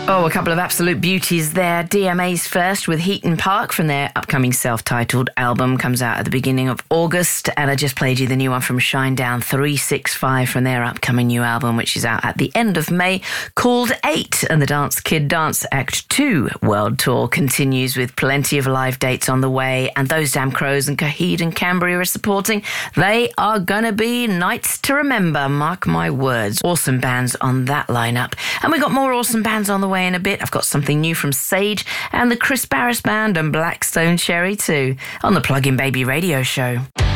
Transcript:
Oh, a couple of absolute beauties there. DMA's first with Heaton Park from their upcoming self-titled album. Comes out at the beginning of August. And I just played you the new one from Shinedown 365 from their upcoming new album, which is out at the end of May, called 8. And the Dance Kid Dance Act 2 World Tour continues with plenty of live dates on the way. And those damn Crows and Coheed and Cambria are supporting. They are going to be nights to remember, mark my words. Awesome bands on that lineup. And we got more awesome bands on the way in a bit. I've got something new from Sage and the Chris Barris Band and Blackstone Cherry too on the Plug-in Baby Radio Show.